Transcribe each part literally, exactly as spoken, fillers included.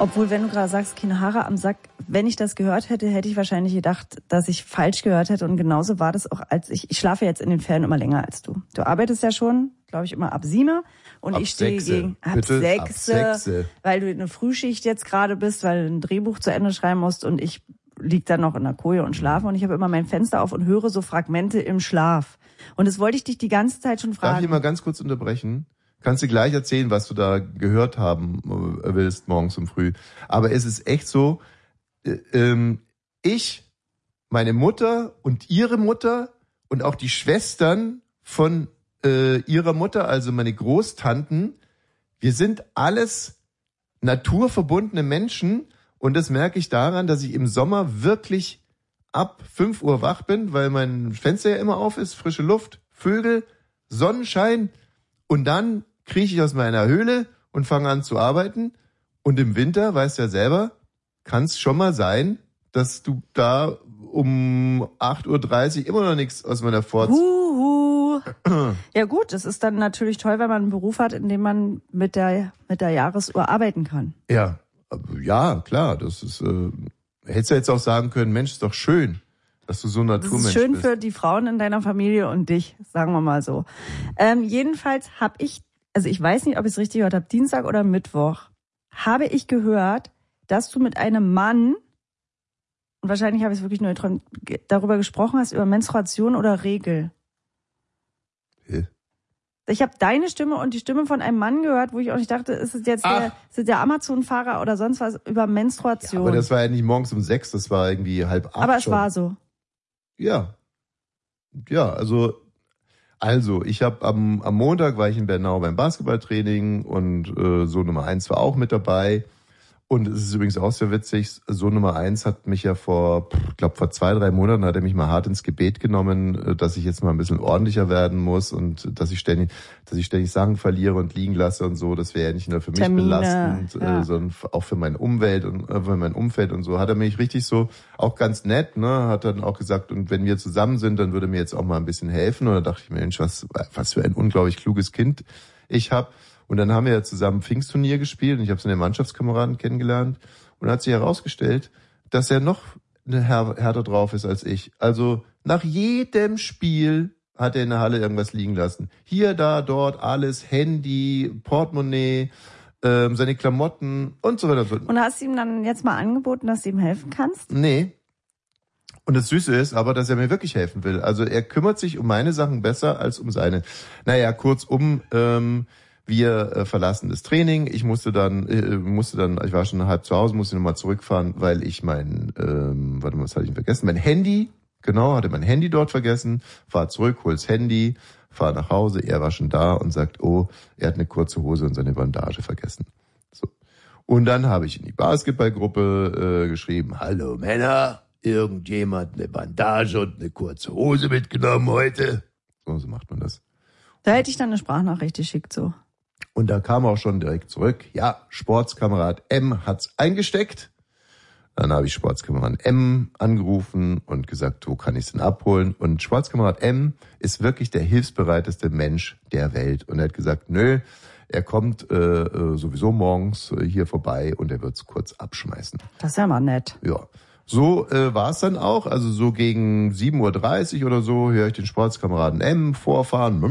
Obwohl, wenn du gerade sagst, keine Haare am Sack, wenn ich das gehört hätte, hätte ich wahrscheinlich gedacht, dass ich falsch gehört hätte. Und genauso war das auch, als ich, ich schlafe jetzt in den Ferien immer länger als du. Du arbeitest ja schon, glaube ich, immer ab sieben und ab ich stehe sechse. gegen ab Bitte? sechs, ab sechs, weil du eine Frühschicht jetzt gerade bist, weil du ein Drehbuch zu Ende schreiben musst und ich lieg dann noch in der Koje und schlafe und ich habe immer mein Fenster auf und höre so Fragmente im Schlaf. Und das wollte ich dich die ganze Zeit schon fragen. Darf ich mal ganz kurz unterbrechen? Kannst du gleich erzählen, was du da gehört haben willst morgens um früh. Aber es ist echt so, äh, ähm, ich, meine Mutter und ihre Mutter und auch die Schwestern von äh, ihrer Mutter, also meine Großtanten, wir sind alles naturverbundene Menschen und das merke ich daran, dass ich im Sommer wirklich ab fünf Uhr wach bin, weil mein Fenster ja immer auf ist, frische Luft, Vögel, Sonnenschein und dann krieche ich aus meiner Höhle und fange an zu arbeiten. Und im Winter, weißt du ja selber, kann es schon mal sein, dass du da um acht Uhr dreißig immer noch nichts aus meiner Forz... Huhu. Ja gut, das ist dann natürlich toll, wenn man einen Beruf hat, in dem man mit der mit der Jahresuhr arbeiten kann. Ja, ja, klar. Das ist. Äh, hättest du jetzt auch sagen können, Mensch, ist doch schön, dass du so ein Naturmensch bist. Das ist schön bist. Für die Frauen in deiner Familie und dich, sagen wir mal so. Ähm, jedenfalls habe ich, also ich weiß nicht, ob ich es richtig gehört habe, Dienstag oder Mittwoch, habe ich gehört, dass du mit einem Mann, und wahrscheinlich habe ich es wirklich nur geträumt, darüber gesprochen hast, über Menstruation oder Regel. Hä? Ich habe deine Stimme und die Stimme von einem Mann gehört, wo ich auch nicht dachte, ist es jetzt der, ist es der Amazon-Fahrer oder sonst was, über Menstruation. Ja, aber das war ja nicht morgens um sechs, das war irgendwie halb acht. Aber es schon. war so. Ja. Ja, also... Also, ich habe am, am Montag war ich in Bernau beim Basketballtraining und äh, so Nummer eins war auch mit dabei. Und es ist übrigens auch sehr witzig, so Nummer eins hat mich ja vor, ich glaube vor zwei, drei Monaten hat er mich mal hart ins Gebet genommen, dass ich jetzt mal ein bisschen ordentlicher werden muss und dass ich ständig, dass ich ständig Sachen verliere und liegen lasse und so. Das wäre ja nicht nur für mich Termine, belastend, ja. äh, sondern auch für meine Umwelt und äh, für mein Umfeld und so. Hat er mich richtig so, auch ganz nett, ne, hat dann auch gesagt, und wenn wir zusammen sind, dann würde mir jetzt auch mal ein bisschen helfen. Und da dachte ich mir, Mensch, was, was für ein unglaublich kluges Kind ich habe. Und dann haben wir ja zusammen Pfingstturnier gespielt und ich habe seine Mannschaftskameraden kennengelernt. Und dann hat sich herausgestellt, dass er noch eine Här- härter drauf ist als ich. Also nach jedem Spiel hat er in der Halle irgendwas liegen lassen. Hier, da, dort, alles, Handy, Portemonnaie, ähm, seine Klamotten und so weiter. Und hast du ihm dann jetzt mal angeboten, dass du ihm helfen kannst? Nee. Und das Süße ist aber, dass er mir wirklich helfen will. Also er kümmert sich um meine Sachen besser als um seine. Naja, kurzum, ähm, wir äh, verlassen das Training. Ich musste dann, äh, musste dann, ich war schon halb zu Hause, musste nochmal zurückfahren, weil ich mein, ähm, warte mal, was hatte ich vergessen? Mein Handy, genau, hatte mein Handy dort vergessen. Fahr zurück, hol's Handy, fahr nach Hause. Er war schon da und sagt, oh, er hat eine kurze Hose und seine Bandage vergessen. So. Und dann habe ich in die Basketballgruppe äh, geschrieben, hallo Männer, irgendjemand eine Bandage und eine kurze Hose mitgenommen heute? So, so macht man das. Da hätte ich dann eine Sprachnachricht geschickt, so. Und da kam auch schon direkt zurück, ja, Sportskamerad M hat's eingesteckt. Dann habe ich Sportskamerad M angerufen und gesagt, wo kann ich's denn abholen? Und Sportskamerad M ist wirklich der hilfsbereiteste Mensch der Welt. Und er hat gesagt, nö, er kommt äh, sowieso morgens hier vorbei und er wird's kurz abschmeißen. Das ist ja mal nett. Ja. So äh, war es dann auch, also so gegen sieben Uhr dreißig oder so höre ich den Sportskameraden M vorfahren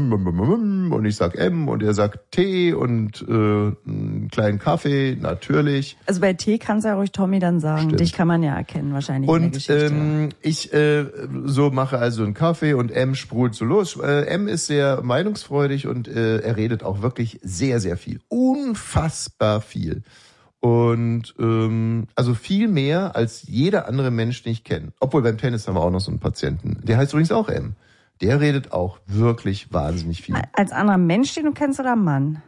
und ich sag M und er sagt Tee und äh, einen kleinen Kaffee, natürlich. Also bei Tee kannst du ja ruhig Tommy dann sagen, Stimmt. Dich kann man ja erkennen wahrscheinlich in der Und Geschichte. ähm, ich äh, so mache also einen Kaffee und M sprudelt so los. Äh, M ist sehr meinungsfreudig und äh, er redet auch wirklich sehr, sehr viel. Unfassbar viel. Und ähm, also viel mehr als jeder andere Mensch, den ich kenne. Obwohl beim Tennis haben wir auch noch so einen Patienten. Der heißt übrigens auch M. Der redet auch wirklich wahnsinnig viel. Als anderer Mensch, den du kennst, oder Mann?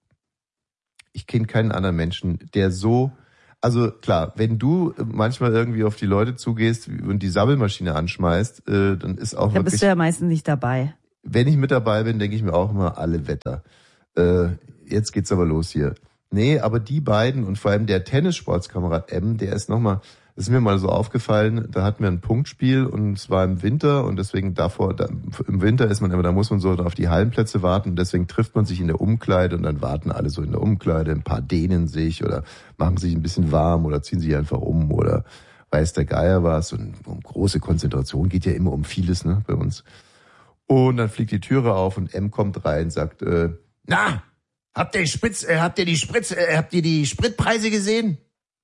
Ich kenne keinen anderen Menschen, der so... Also klar, wenn du manchmal irgendwie auf die Leute zugehst und die Sammelmaschine anschmeißt, äh, dann ist auch Da wirklich... bist du ja meistens nicht dabei. Wenn ich mit dabei bin, denke ich mir auch immer, alle Wetter. Äh, jetzt geht's aber los hier. Nee, aber die beiden und vor allem der Tennissportskamerad M, der ist nochmal Das ist mir mal so aufgefallen, da hatten wir ein Punktspiel und es war im Winter und deswegen davor, da, im Winter ist man immer, da muss man so auf die Hallenplätze warten und deswegen trifft man sich in der Umkleide und dann warten alle so in der Umkleide, ein paar dehnen sich oder machen sich ein bisschen warm oder ziehen sich einfach um oder weiß der Geier was und um große Konzentration geht ja immer um vieles, ne, bei uns. Und dann fliegt die Türe auf und M kommt rein, sagt, äh, na, habt ihr die Spritz, äh, habt ihr die Spritz, äh, habt ihr die Spritpreise gesehen?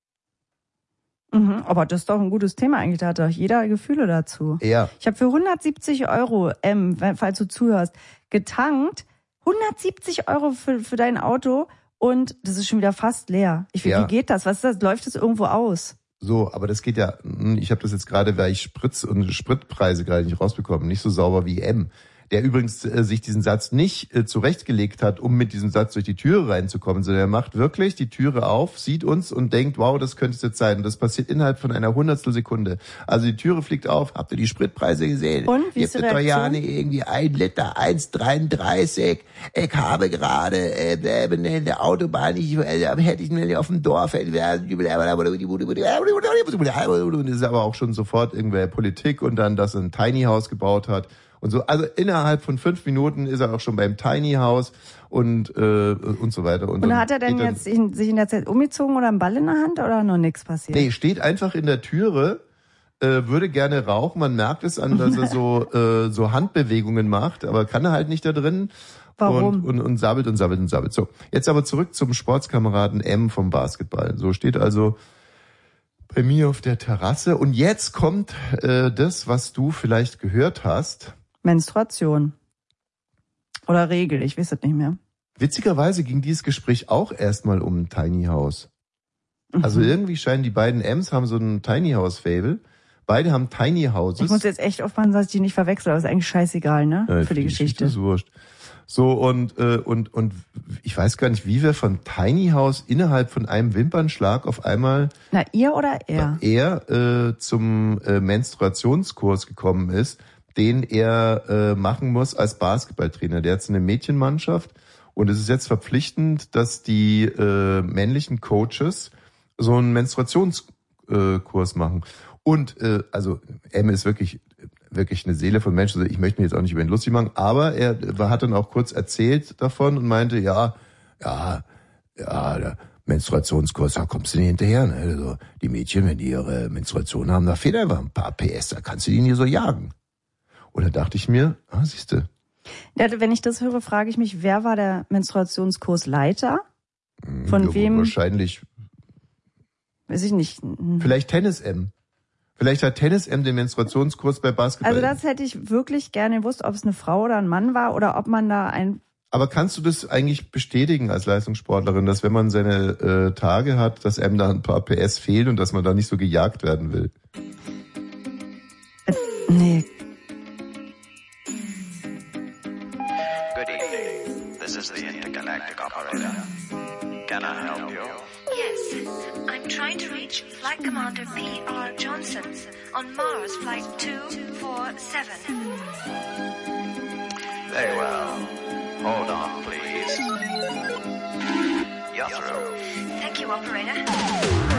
Mhm, aber das ist doch ein gutes Thema eigentlich, da hat doch jeder Gefühle dazu. Ja. Ich habe für hundertsiebzig Euro, ähm, falls du zuhörst, getankt, hundertsiebzig Euro für, für dein Auto und das ist schon wieder fast leer. Ich, ja. Wie geht das? Was ist das? Läuft das irgendwo aus? So, aber das geht ja, ich habe das jetzt gerade, weil ich Spritz und Spritpreise gerade nicht rausbekommen, nicht so sauber wie M. Der übrigens äh, sich diesen Satz nicht äh, zurechtgelegt hat, um mit diesem Satz durch die Türe reinzukommen, sondern er macht wirklich die Türe auf, sieht uns und denkt, wow, das könnte es jetzt sein. Und das passiert innerhalb von einer Hundertstel Sekunde. Also die Türe fliegt auf, habt ihr die Spritpreise gesehen? Und wie ist die Reaktion? Ja irgendwie ein Liter, eins Komma dreiunddreißig. Ich habe gerade äh, in der Autobahn, ich, äh, hätte ich mir auf dem Dorf, und das ist aber auch schon sofort irgendwer Politik und dann, dass er ein Tiny House gebaut hat. Und so, also innerhalb von fünf Minuten ist er auch schon beim Tiny House und äh, und so weiter. Und, und hat er denn jetzt in, sich in der Zeit umgezogen oder einen Ball in der Hand oder noch nichts passiert? Nee, steht einfach in der Türe, äh, würde gerne rauchen. Man merkt es an, dass er so äh, so Handbewegungen macht, aber kann er halt nicht da drin. Warum? Und, und, und sabbelt und sabbelt und sabbelt. So, jetzt aber zurück zum Sportskameraden M vom Basketball. So steht also bei mir auf der Terrasse. Und jetzt kommt äh, das, was du vielleicht gehört hast. Menstruation. Oder Regel, ich weiß es nicht mehr. Witzigerweise ging dieses Gespräch auch erstmal um ein Tiny House. Mhm. Also irgendwie scheinen die beiden M's haben so ein Tiny House Fable. Beide haben Tiny Houses. Ich muss jetzt echt aufpassen, dass ich die nicht verwechsel, aber ist eigentlich scheißegal, ne? Ja, für die, die Geschichte. Geschichte ist wurscht. So, und, äh, und, und ich weiß gar nicht, wie wir von Tiny House innerhalb von einem Wimpernschlag auf einmal... Na, ihr oder er? Er äh, zum äh, Menstruationskurs gekommen ist, den er äh, machen muss als Basketballtrainer. Der hat so eine Mädchenmannschaft und es ist jetzt verpflichtend, dass die äh, männlichen Coaches so einen Menstruationskurs äh, machen. Und äh, also M ist wirklich wirklich eine Seele von Menschen. Also ich möchte mich jetzt auch nicht über ihn lustig machen, aber er hat dann auch kurz erzählt davon und meinte, ja, ja, ja, der Menstruationskurs, da kommst du nicht hinterher. Ne? Also die Mädchen, wenn die ihre Menstruation haben, da fehlt einfach ein paar P S, da kannst du die nie so jagen. Und da dachte ich mir, ah, siehste. Ja, wenn ich das höre, frage ich mich, wer war der Menstruationskursleiter? Von ja, wem? Wahrscheinlich. Weiß ich nicht. Vielleicht Tennis M. Vielleicht hat Tennis M den Menstruationskurs bei Basketball. Also das hätte ich wirklich gerne gewusst, ob es eine Frau oder ein Mann war oder ob man da ein... Aber kannst du das eigentlich bestätigen als Leistungssportlerin, dass wenn man seine äh, Tage hat, dass einem da ein paar P S fehlen und dass man da nicht so gejagt werden will? Äh, nee. Good evening. This is the Intergalactic Operator. Can I help you? Yes, I'm trying to reach Flight Commander P R Johnson on Mars Flight two four seven. Very well. Hold on, please. You're through. Thank you, operator.